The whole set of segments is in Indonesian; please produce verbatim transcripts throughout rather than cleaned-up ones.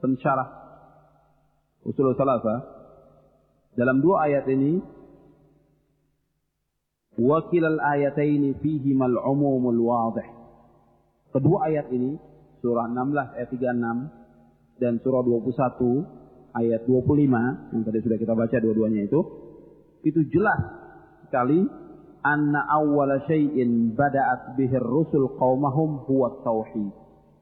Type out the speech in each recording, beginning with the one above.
pensyarah Ushul Tsalatsa, dalam dua ayat ini, wa kilal ayataini fihimal umumul wadih. Kedua ayat ini, surah enam belas ayat tiga puluh enam dan surah dua puluh satu ayat dua puluh lima, yang tadi sudah kita baca dua-duanya itu, itu jelas sekali anna awwala syai'in bada'at bihir rusul qaumahum huwa tauhid.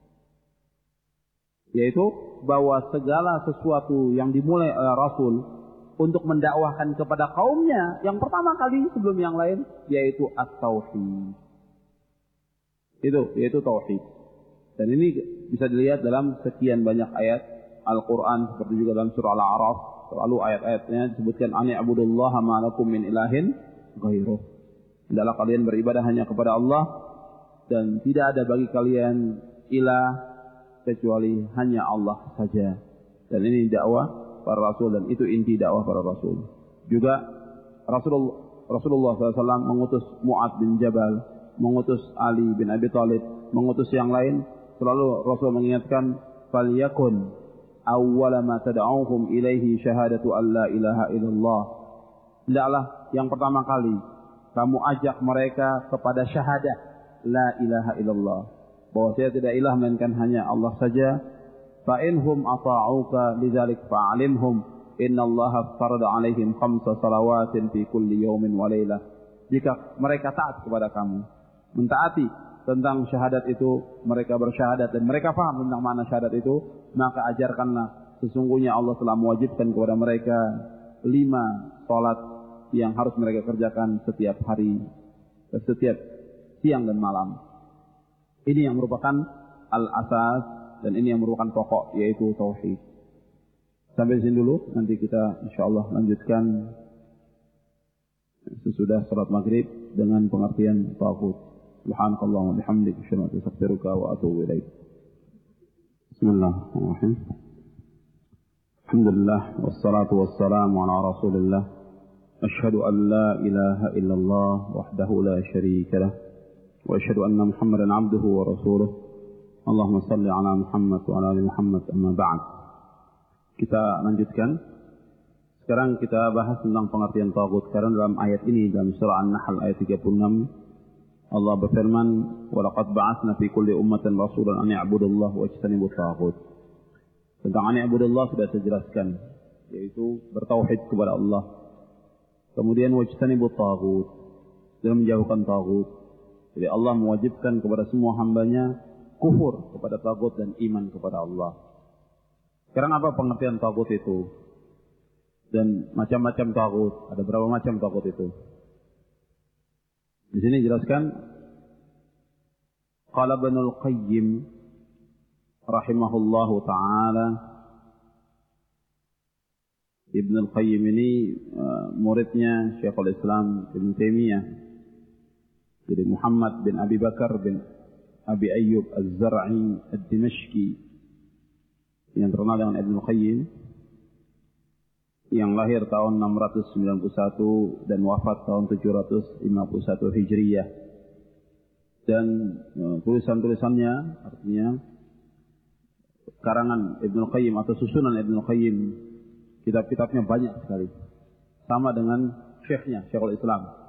Yaitu bahwa segala sesuatu yang dimulai oleh Rasul untuk mendakwahkan kepada kaumnya yang pertama kali sebelum yang lain, yaitu at-tauhid. Itu, yaitu tauhid. Dan ini bisa dilihat dalam sekian banyak ayat Al-Quran, seperti juga dalam surah Al-A'raf. Selalu ayat-ayatnya disebutkan ani'budullaha ma lakum min ilahin ghairuh. Hendaklah kalian beribadah hanya kepada Allah dan tidak ada bagi kalian ilah kecuali hanya Allah saja. Dan ini dakwah para rasul dan itu inti dakwah para rasul. Juga Rasulullah, Rasulullah shallallahu alaihi wasallam mengutus Mu'adz bin Jabal, mengutus Ali bin Abi Thalib, mengutus yang lain. Selalu Rasul mengingatkan, falyakun awwala ma tad'uuhum ilaihi syahadatu an la ilaha illallah. Hendaklah yang pertama kali kamu ajak mereka kepada syahadah la ilaha illallah, bahwa saya tidak ilah melainkan hanya Allah saja. Fa inhum ata'uka lidzalik fa'alimhum innallaha farada 'alaihim khamsa salawatin fi kulli yawmin wa lailah. Jika mereka taat kepada kamu, mentaati tentang syahadat itu, mereka bersyahadat dan mereka paham tentang makna syahadat itu, maka ajarkanlah sesungguhnya Allah telah mewajibkan kepada mereka lima salat yang harus mereka kerjakan setiap hari, setiap siang dan malam. Ini yang merupakan al-asas dan ini yang merupakan pokok, yaitu tauhid. Sampai di sini dulu, nanti kita insyaallah lanjutkan sesudah salat maghrib dengan pengertian taghut. Subhanakallah wa bihamdika asyhadu an la ilaha illa anta astaghfiruka wa atubu ilaik. Bismillahirrahmanirrahim. Alhamdulillah wassalatu wassalamu ala Rasulillah. Asyhadu an la ilaha illallah wahdahu la syarika lah wa asyhadu anna Muhammadan 'abduhu wa rasuluh. Allahumma shalli ala Muhammad wa ala ali Muhammad, amma ba'd. Kita lanjutkan. Sekarang kita bahas tentang pengertian taghut. Karena dalam ayat ini, dalam surah An-Nahl ayat tiga puluh enam, Allah berfirman, wa laqad ba'atsna fi kulli ummatin rasulan an ya'budullaha wa yajtanibut taghut. Tentang an ya'budullaha sudah saya jelaskan, yaitu bertauhid kepada Allah. Kemudian wajtanibut taghut, dan menjauhkan taghut. Jadi Allah mewajibkan kepada semua hambanya kufur kepada taghut dan iman kepada Allah. Sekarang apa pengertian taghut itu? Dan macam-macam taghut. Ada berapa macam taghut itu? Di sini jelaskan, qala Ibnul Qayyim rahimahullahu taala. Ibnul Qayyim ini uh, muridnya Syekhul Islam Ibn Taimiyah. Jadi Muhammad bin Abi Bakar bin Abi Ayyub Az-Zar'i Ad-Dimashqi, yang terkenal dengan Ibnul Qayyim, yang lahir tahun enam ratus sembilan puluh satu dan wafat tahun tujuh ratus lima puluh satu Hijriyah. Dan uh, tulisan-tulisannya, artinya karangan Ibnul Qayyim atau susunan Ibnul Qayyim, kitab-kitabnya banyak sekali. Sama dengan syekhnya, Syekhul Islam.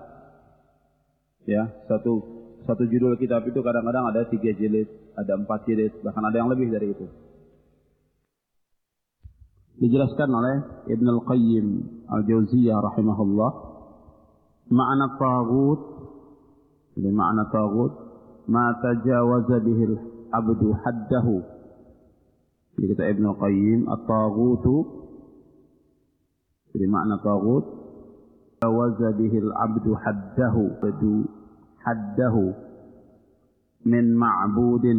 Ya, satu satu judul kitab itu kadang-kadang ada tiga jilid, ada empat jilid, bahkan ada yang lebih dari itu. Dijelaskan oleh Ibnul Qayyim Al-Jauziyah rahimahullah, makna taghut, jadi makna taghut ma tajawaza bihil abdu haddahu. Jadi kata Ibnul Qayyim, at-taghutu, jadi makna taghut tajawaza bihil abdu haddahu, abdu haddahu min ma'budin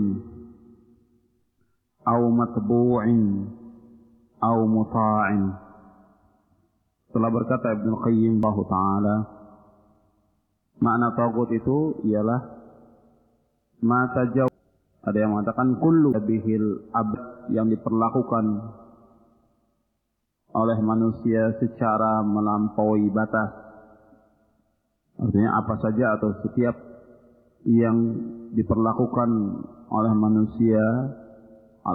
aw matbu'in aw muta'in. Setelah berkata Ibnul Qayyim Allah Ta'ala, makna taghut itu ialah ma tajaw, ada yang mengatakan kullu bihil abd, yang diperlakukan oleh manusia secara melampaui batas. Artinya apa saja atau setiap yang diperlakukan oleh manusia